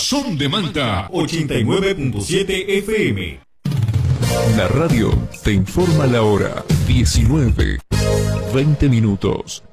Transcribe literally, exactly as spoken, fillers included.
Son de Manta ochenta y nueve punto siete F M. La radio te informa la hora. diecinueve, veinte minutos.